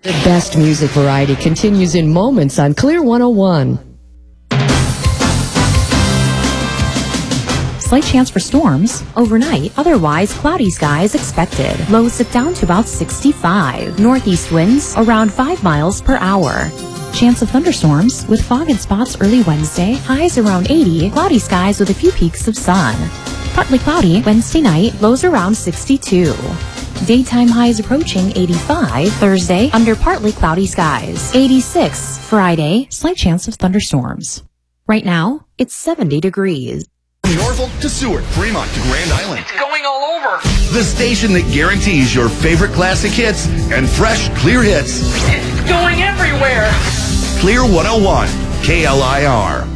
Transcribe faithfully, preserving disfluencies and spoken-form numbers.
The best music variety continues in moments on Clear one oh one. Slight chance for storms overnight, otherwise cloudy skies expected. Lows dip down to about sixty-five. Northeast winds around five miles per hour. Chance of thunderstorms with fog in spots early Wednesday. Highs around eighty. Cloudy skies with a few peaks of sun. Partly cloudy Wednesday night. Lows around sixty-two. Daytime highs approaching eighty-five. Thursday, under partly cloudy skies. eighty-six. Friday, slight chance of thunderstorms. Right now, it's seventy degrees. From Norfolk to Seward, Fremont to Grand Island. It's going all over. The station that guarantees your favorite classic hits and fresh, clear hits. It's going everywhere. Clear one oh one, K L I R.